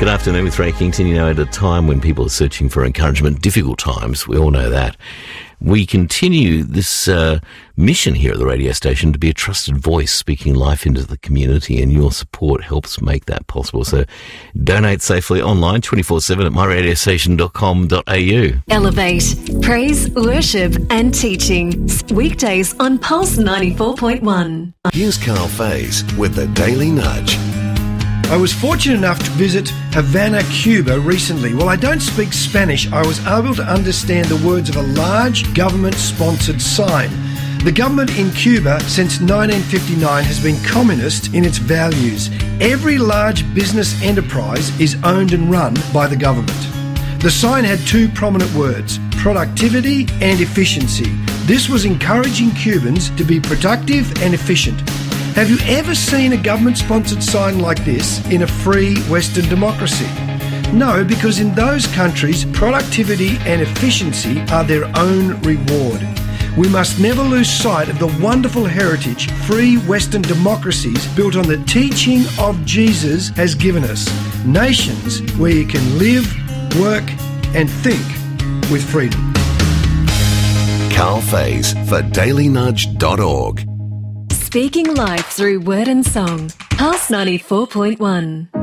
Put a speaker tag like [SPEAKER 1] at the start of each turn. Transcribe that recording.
[SPEAKER 1] Good afternoon with Ray Kington. You know, at a time when people are searching for encouragement, difficult times, we all know that. We continue this mission here at the radio station to be a trusted voice speaking life into the community, and your support helps make that possible. So donate safely online 24/7 at myradiostation.com.au.
[SPEAKER 2] Elevate, praise, worship and teaching. Weekdays on Pulse 94.1.
[SPEAKER 3] Here's Carl Faze with the Daily Nudge.
[SPEAKER 4] I was fortunate enough to visit Havana, Cuba recently. While I don't speak Spanish, I was able to understand the words of a large government-sponsored sign. The government in Cuba since 1959 has been communist in its values. Every large business enterprise is owned and run by the government. The sign had two prominent words: productivity and efficiency. This was encouraging Cubans to be productive and efficient. Have you ever seen a government-sponsored sign like this in a free Western democracy? No, because in those countries, productivity and efficiency are their own reward. We must never lose sight of the wonderful heritage free Western democracies built on the teaching of Jesus has given us. Nations where you can live, work and think with freedom.
[SPEAKER 3] Carl Faze for dailynudge.org.
[SPEAKER 2] Speaking life through word and song. Pulse 94.1.